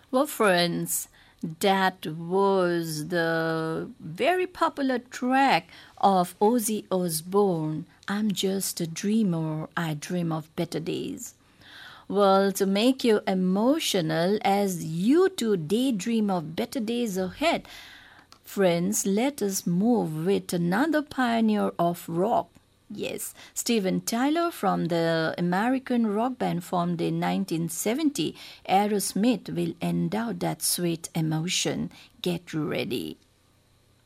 Well, friends, that was the very popular track of Ozzy Osbourne. I'm just a dreamer, I dream of better days. Well, to make you emotional as you too daydream of better days ahead, friends, let us move with another pioneer of rock. Yes, Steven Tyler from the American rock band formed in 1970, Aerosmith will endow that sweet emotion. Get ready.